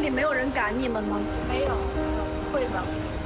里没有人赶你们吗？ 没有，不会的。